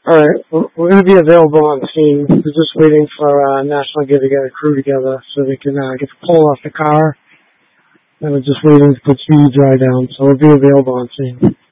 All right, we're going to be available on scene. We're just waiting for National Grid to get a crew together so they can get the pole off the car. And we're just waiting to put speed dry down, so we'll be available on scene.